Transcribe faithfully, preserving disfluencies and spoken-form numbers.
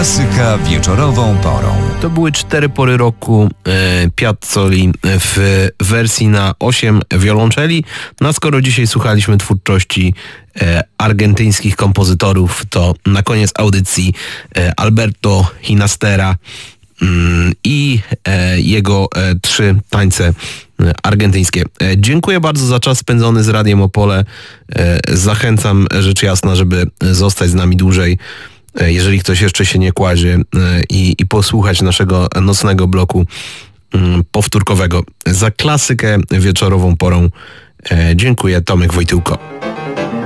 Klasyka wieczorową porą. To były cztery pory roku e, Piazzoli w wersji na osiem wiolonczeli. No a skoro dzisiaj słuchaliśmy twórczości e, argentyńskich kompozytorów, to na koniec audycji e, Alberto Ginastera mm, i e, jego e, trzy tańce argentyńskie. E, dziękuję bardzo za czas spędzony z Radiem Opole. E, zachęcam rzecz jasna, żeby zostać z nami dłużej, jeżeli ktoś jeszcze się nie kładzie, i, i posłuchać naszego nocnego bloku powtórkowego. Za klasykę wieczorową porą dziękuję, Tomek Wojtyłko.